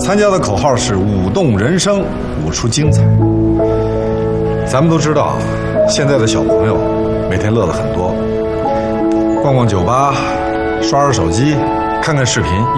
参加的口号是舞动人生，舞出精彩。咱们都知道，现在的小朋友每天乐得很多，逛逛酒吧，刷刷手机，看看视频。